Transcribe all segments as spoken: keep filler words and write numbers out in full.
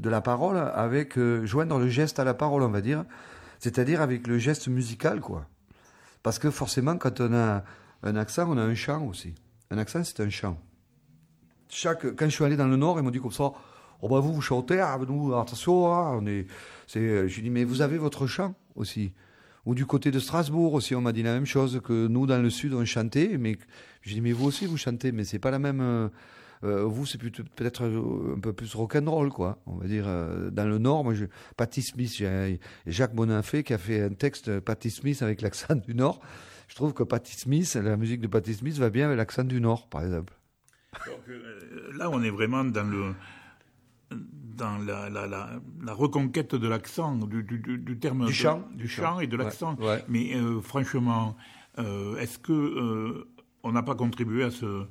de la parole avec euh, joindre le geste à la parole, on va dire, c'est-à-dire avec le geste musical, quoi. Parce que forcément, quand on a un accent, on a un chant aussi. Un accent, c'est un chant. Chaque, quand je suis allé dans le Nord, ils m'ont dit comme ça, oh bah vous, vous chantez, ah, nous, attention, hein, on est, c'est, je dis, mais vous avez votre chant aussi. Ou du côté de Strasbourg aussi, on m'a dit la même chose, que nous, dans le Sud, on chantait, mais je dis, mais vous aussi, vous chantez, mais c'est pas la même, euh, euh, vous, c'est plutôt, peut-être un peu plus rock'n'roll, quoi. On va dire, euh, dans le Nord, moi, je, Patti Smith, j'ai Jacques Bonafé qui a fait un texte, Patti Smith avec l'accent du Nord. Je trouve que Patti Smith, la musique de Patti Smith va bien avec l'accent du Nord, par exemple. Donc, euh, là, on est vraiment dans le, dans la, la, la, la reconquête de l'accent, du, du, du terme du de, chant, du chant et de l'accent. Ouais, ouais. Mais euh, franchement, euh, est-ce que euh, on n'a pas contribué à se,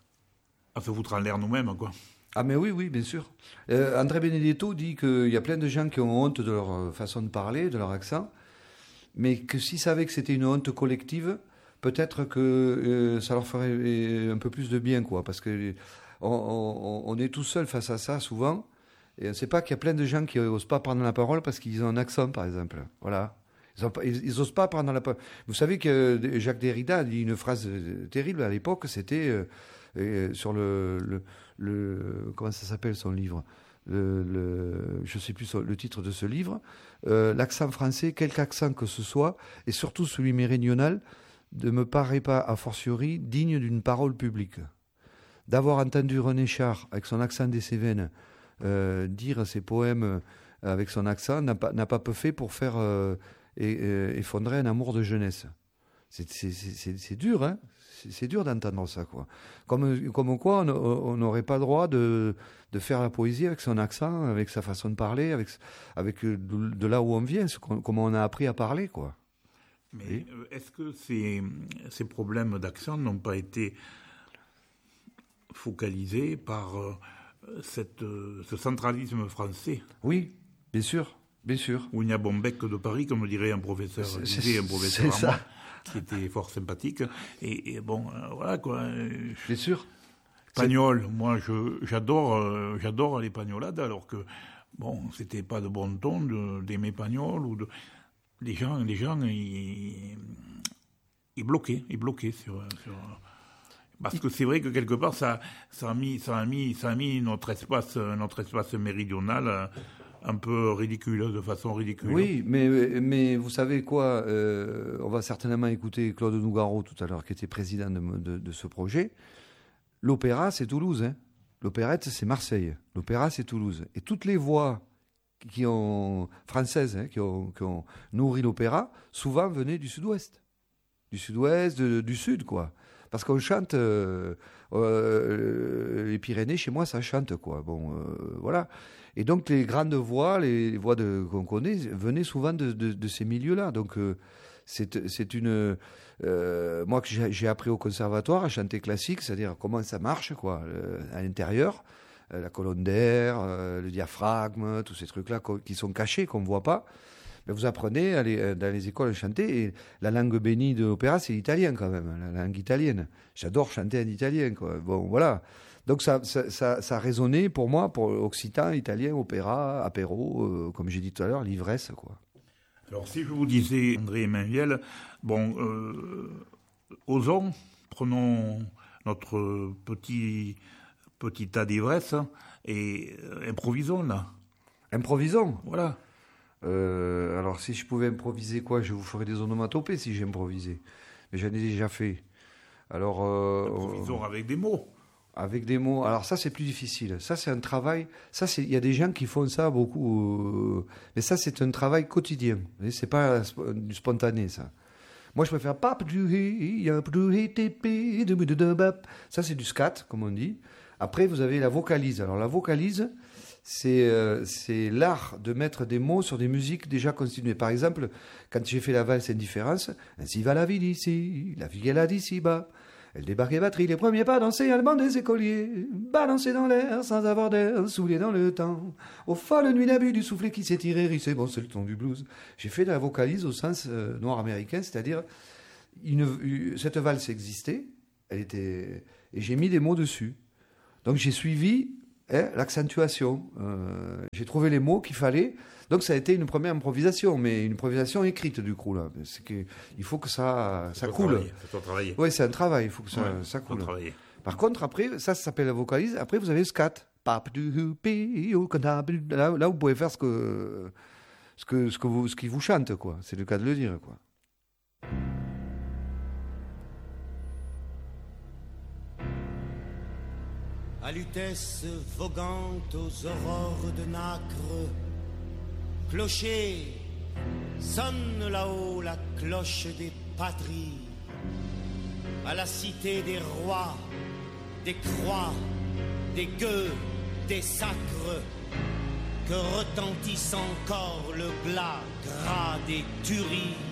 à se foutre en l'air nous-mêmes, quoi? Ah mais oui, oui, bien sûr. Euh, André Benedetto dit qu'il y a plein de gens qui ont honte de leur façon de parler, de leur accent, mais que s'ils savaient que c'était une honte collective, peut-être que euh, ça leur ferait un peu plus de bien, quoi, parce que on, on, on est tout seul face à ça souvent, et on ne sait pas qu'il y a plein de gens qui n'osent pas prendre la parole parce qu'ils ont un accent, par exemple. Voilà. Ils n'osent pas prendre la parole. Vous savez que Jacques Derrida a dit une phrase terrible à l'époque, c'était euh, euh, sur le, le, le... Comment ça s'appelle son livre le, le, je ne sais plus son, le titre de ce livre. Euh, l'accent français, quelque accent que ce soit, et surtout celui méridional, ne me paraît pas, a fortiori, digne d'une parole publique. D'avoir entendu René Char, avec son accent des Cévennes, euh, dire ses poèmes avec son accent, n'a pas, n'a pas peu fait pour faire euh, et, euh, effondrer un amour de jeunesse. C'est, c'est, c'est, c'est dur, hein. C'est, c'est dur d'entendre ça, quoi. Comme, comme quoi, on n'aurait pas le droit de, de faire la poésie avec son accent, avec sa façon de parler, avec, avec de, de là où on vient, comment on a appris à parler, quoi. Mais oui. Est-ce que ces, ces problèmes d'accent n'ont pas été focalisés par euh, cette, euh, ce centralisme français? Oui, bien sûr, bien sûr. Où il n'y a bon bec que de Paris, comme dirait un professeur, disait un professeur à moi, qui était fort sympathique. Et, et bon, euh, voilà quoi. Bien sûr. Pagnol, moi je, j'adore, euh, j'adore les pagnolades, alors que bon, c'était pas de bon ton de, d'aimer Pagnol ou de. Les gens, les gens, ils, ils bloquaient, ils bloquaient sur, sur parce que c'est vrai que quelque part ça, ça a mis, ça a mis, ça a mis notre espace, notre espace méridional un peu ridicule, de façon ridicule. Oui, mais mais vous savez quoi, euh, on va certainement écouter Claude Nougaro tout à l'heure, qui était président de, de, de ce projet. L'opéra, c'est Toulouse, hein. L'opérette, c'est Marseille. L'opéra, c'est Toulouse. Et toutes les voix qui ont françaises, hein, qui, ont, qui ont nourri l'opéra, souvent venaient du sud-ouest, du sud-ouest, de, du sud, quoi. Parce qu'on chante euh, euh, les Pyrénées, chez moi, ça chante, quoi. Bon, euh, voilà. Et donc les grandes voix, les, les voix de, qu'on connaît, venaient souvent de, de, de ces milieux-là. Donc euh, c'est, c'est une, euh, moi que j'ai, j'ai appris au conservatoire à chanter classique, c'est-à-dire comment ça marche, quoi, euh, à l'intérieur. La colonne d'air, euh, le diaphragme, tous ces trucs-là qui sont cachés, qu'on ne voit pas. Mais vous apprenez à les, dans les écoles à chanter. Et la langue bénie de l'opéra, c'est l'italien quand même, la langue italienne. J'adore chanter en italien, quoi. Bon, voilà. Donc ça, ça, ça, ça résonnait pour moi, pour occitan, italien, opéra, apéro, euh, comme j'ai dit tout à l'heure, l'ivresse, quoi. Alors si je vous disais, André Mainviel, bon, euh, osons, prenons notre petit... petit tas d'ivresse, et euh, improvisons, là. Improvisons? Voilà. Euh, alors, si je pouvais improviser quoi, je vous ferais des onomatopées si j'improvisais. Mais j'en ai déjà fait. Alors... Euh, improvisons euh, avec des mots. Avec des mots. Alors ça, c'est plus difficile. Ça, c'est un travail... Ça, c'est... Il y a des gens qui font ça beaucoup. Euh, mais ça, c'est un travail quotidien. Et c'est pas du spontané, ça. Moi, je préfère... Ça, c'est du scat, comme on dit. Après, vous avez la vocalise. Alors, la vocalise, c'est, euh, c'est l'art de mettre des mots sur des musiques déjà constituées. Par exemple, quand j'ai fait la valse Indifférence, ainsi va la vie d'ici, la vie elle a d'ici bas. Elle débarque et batterie, les premiers pas dansés, allemand des écoliers, balancés dans l'air sans avoir d'air, saoulés dans le temps. Aux folles nuits d'abus du soufflet qui s'est tiré, rissé, bon, c'est le ton du blues. J'ai fait de la vocalise au sens euh, noir américain, c'est-à-dire, une, une, cette valse existait, elle était, et j'ai mis des mots dessus. Donc j'ai suivi hein, l'accentuation. Euh, j'ai trouvé les mots qu'il fallait. Donc ça a été une première improvisation, mais une improvisation écrite du coup là. C'est que il faut que ça, ça coule. Il faut travailler. Oui, c'est un travail. Il faut que ça, Ouais, ça coule. travailler. Par contre, après, ça, ça s'appelle la vocalise. Après, vous avez le scat. Là, là, vous pouvez faire ce que, ce que, ce que vous, ce qui vous chante, quoi. C'est le cas de le dire, quoi. À Lutèce voguante aux aurores de nacre, clocher, sonne là-haut la cloche des patries. À la cité des rois, des croix, des gueux, des sacres, que retentisse encore le glas gras des tueries.